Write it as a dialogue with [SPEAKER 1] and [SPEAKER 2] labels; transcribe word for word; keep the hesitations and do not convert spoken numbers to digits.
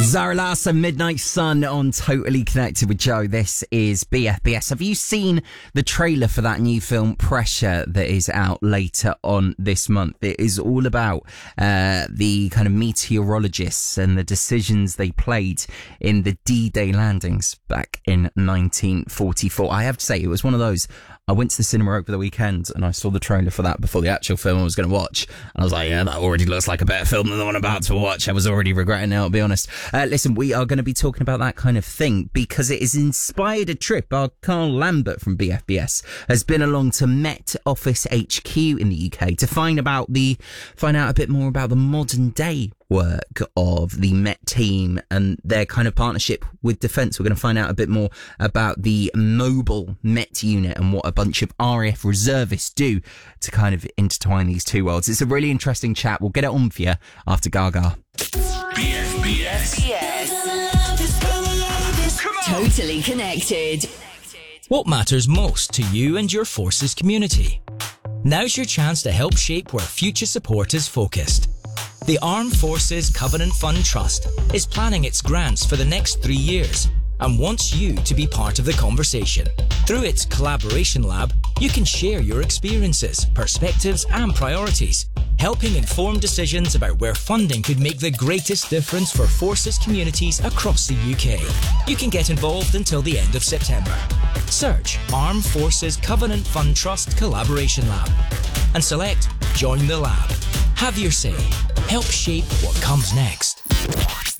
[SPEAKER 1] Zara Larsson, Midnight Sun on Totally Connected with Joe. This is B F B S. Have you seen the trailer for that new film Pressure that is out later on this month? It is all about uh, the kind of meteorologists and the decisions they played in the D-Day landings back in nineteen forty-four. I have to say, it was one of those. I went to the cinema over the weekend and I saw the trailer for that before the actual film I was going to watch. And I was like, yeah, that already looks like a better film than the one I'm about to watch. I was already regretting it, I'll be honest. Uh, listen, we are going to be talking about that kind of thing because it has inspired a trip. Our Carl Lambert from B F B S has been along to Met Office H Q in the U K to find about the, find out a bit more about the modern day work of the Met team and their kind of partnership with Defence. We're going to find out a bit more about the mobile Met unit and what a bunch of R A F reservists do to kind of intertwine these two worlds. It's a really interesting chat. We'll get it on for you after Gaga.
[SPEAKER 2] B F B S.
[SPEAKER 3] B F B S. Totally Connected.
[SPEAKER 4] What matters most to you and your Forces community? Now's your chance to help shape where future support is focused. The Armed Forces Covenant Fund Trust is planning its grants for the next three years and wants you to be part of the conversation. Through its Collaboration Lab, you can share your experiences, perspectives and priorities, helping inform decisions about where funding could make the greatest difference for Forces communities across the U K. You can get involved until the end of September. Search Armed Forces Covenant Fund Trust Collaboration Lab and select Join the Lab. Have your say. Help shape what comes next.